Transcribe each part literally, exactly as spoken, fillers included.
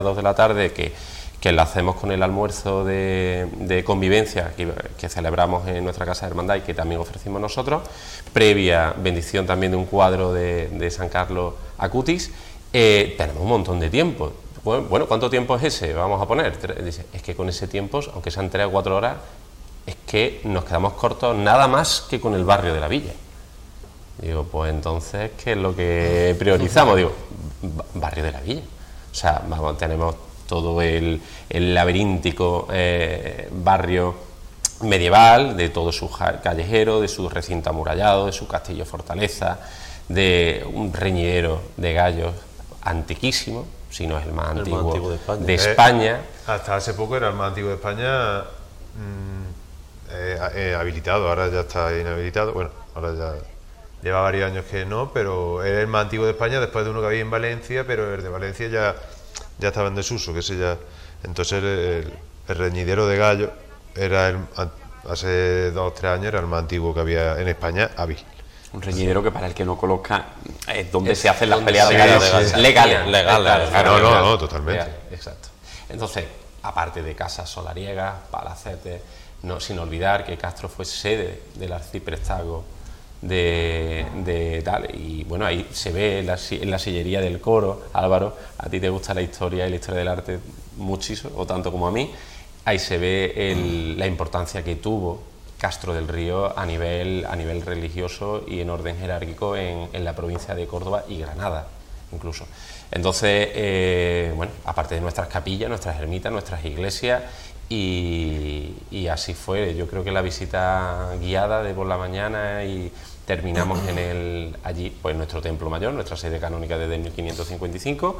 dos de la tarde, que, que la hacemos con el almuerzo de, de convivencia que, que celebramos en nuestra casa de hermandad y que también ofrecimos nosotros, previa bendición también de un cuadro de, de San Carlos Acutis. Eh, tenemos un montón de tiempo. Bueno, ¿cuánto tiempo es ese? Vamos a poner. Dice, es que con ese tiempo, aunque sean tres o cuatro horas, es que nos quedamos cortos nada más que con el barrio de la villa. Digo, pues entonces, ¿qué es lo que priorizamos? Digo, barrio de la villa. O sea, vamos, tenemos todo el, el laberíntico eh, barrio medieval, de todo su callejero, de su recinto amurallado, de su castillo fortaleza, de un reñidero de gallos antiquísimo, si no es el más, el antiguo, más antiguo de España. De España. Eh, hasta hace poco era el más antiguo de España, mmm, eh, eh, habilitado, ahora ya está inhabilitado, bueno, ahora ya lleva varios años que no, pero era el más antiguo de España después de uno que había en Valencia, pero el de Valencia ya, ya estaba en desuso, que ese ya, entonces el, el reñidero de gallo era el, hace dos o tres años era el más antiguo que había en España hábil. Un reñidero que, para el que no conozca, es donde se hacen las peleas de gallos legales. Legales, legales. No, no, no, totalmente. Legal, exacto. Entonces, aparte de casas solariegas, palacetes, no, sin olvidar que Castro fue sede del arciprestazgo de, de tal, y bueno, ahí se ve en la, en la sillería del coro. Álvaro, a ti te gusta la historia y la historia del arte muchísimo, o tanto como a mí. Ahí se ve el, la importancia que tuvo Castro del Río a nivel, a nivel religioso y en orden jerárquico en, en la provincia de Córdoba y Granada, incluso. Entonces, eh, bueno, aparte de nuestras capillas, nuestras ermitas, nuestras iglesias, y, y así fue. Yo creo que la visita guiada de por la mañana, y terminamos en el, allí, pues nuestro templo mayor, nuestra sede canónica desde mil quinientos cincuenta y cinco.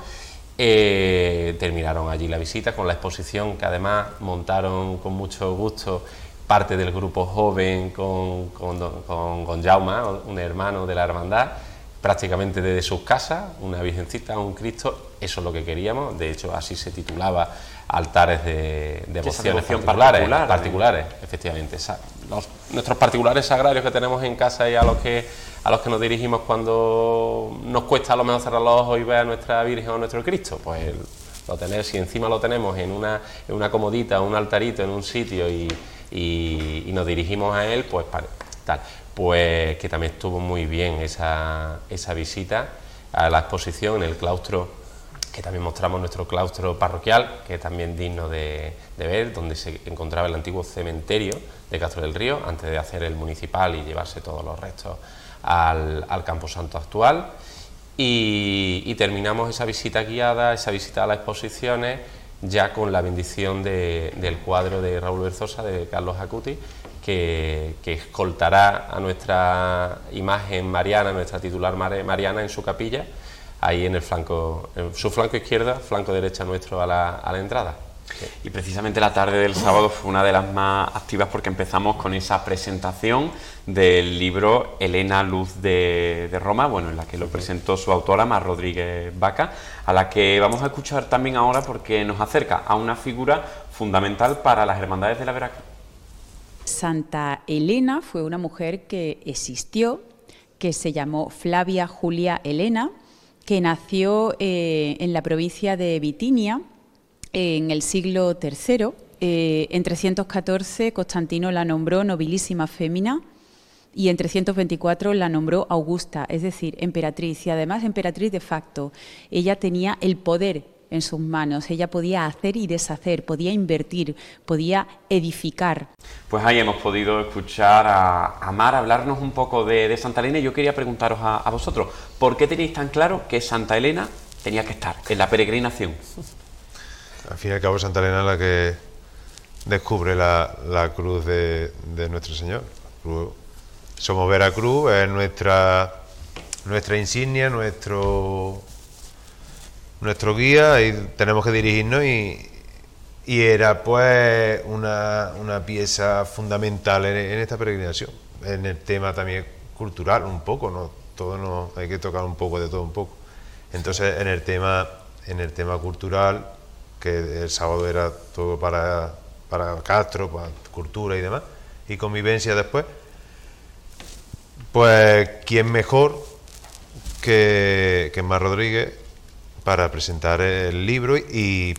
Eh, terminaron allí la visita con la exposición que además montaron con mucho gusto parte del grupo joven con, con, con, con Jaume, un hermano de la hermandad, prácticamente desde sus casas, una virgencita, un Cristo. Eso es lo que queríamos. De hecho, así se titulaba Altares de devociones particulares, particular, particulares ¿eh? Efectivamente. Esa, los, nuestros particulares sagrarios que tenemos en casa y a los que a los que nos dirigimos cuando nos cuesta a lo mejor cerrar los ojos y ver a nuestra Virgen o a nuestro Cristo, pues lo tener, si encima lo tenemos en una, en una comodita, un altarito, en un sitio y, y, y nos dirigimos a él, pues tal. Pues que también estuvo muy bien esa, esa visita a la exposición en el claustro, que también mostramos nuestro claustro parroquial, que es también digno de, de ver, donde se encontraba el antiguo cementerio de Castro del Río, antes de hacer el municipal y llevarse todos los restos al, al camposanto actual. Y, y terminamos esa visita guiada, esa visita a las exposiciones, ya con la bendición de, del cuadro de Raúl Berzosa, de Carlos Acutis, que, que escoltará a nuestra imagen mariana, nuestra titular mariana, en su capilla, ahí en el flanco, en su flanco izquierda, flanco derecha nuestro a la, a la entrada. Y precisamente la tarde del sábado fue una de las más activas, porque empezamos con esa presentación del libro Elena Luz de, de Roma, bueno, en la que lo presentó su autora, Mar Rodríguez Vaca, a la que vamos a escuchar también ahora, porque nos acerca a una figura fundamental para las hermandades de la Veracruz. Santa Elena fue una mujer que existió, que se llamó Flavia Julia Elena, que nació eh, en la provincia de Bitinia en el siglo tercero. Eh, en trescientos catorce Constantino la nombró nobilísima fémina y en trescientos veinticuatro la nombró Augusta, es decir, emperatriz, y además emperatriz de facto. Ella tenía el poder en sus manos, ella podía hacer y deshacer, podía invertir, podía edificar. Pues ahí hemos podido escuchar a, a Mar hablarnos un poco de, de Santa Elena, y yo quería preguntaros a, a vosotros, ¿por qué tenéis tan claro que Santa Elena tenía que estar en la peregrinación? Al fin y al cabo, Santa Elena es la que descubre la, la cruz de, de nuestro Señor. Somos Veracruz, es nuestra, nuestra insignia, nuestro... nuestro guía, y tenemos que dirigirnos, y, y era pues una, una pieza fundamental en, en esta peregrinación, en el tema también cultural un poco, no todo no hay que tocar un poco de todo un poco. Entonces en el tema en el tema cultural, que el sábado era todo para, para Castro, para cultura y demás, y convivencia después, pues quién mejor que, que Mar Rodríguez para presentar el libro y